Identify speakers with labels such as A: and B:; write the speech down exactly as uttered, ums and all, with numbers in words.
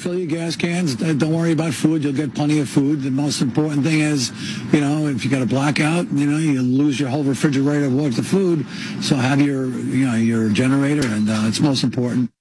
A: fill your gas cans. Don't worry about food. You'll get plenty of food. The most important thing is, you know, if you got a blackout, you know, you lose your whole refrigerator worth of food. So have your, you know, your generator, and uh, it's most important.